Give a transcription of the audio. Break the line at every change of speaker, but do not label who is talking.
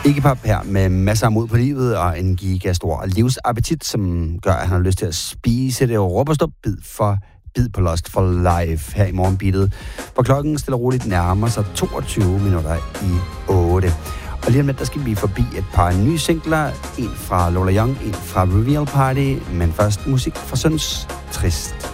Iggy Pop her med masser af mod på livet og en gigastor livsappetit, som gør, at han har lyst til at spise det og råbe og stop bid på Lost for Life her i morgenbeatet, hvor klokken stille og roligt nærmer sig 22 minutter i 8. Og lige om lidt, der skal vi forbi et par nye singler, en fra Lola Young, en fra Reveal Party, men først musik fra Søns Trist.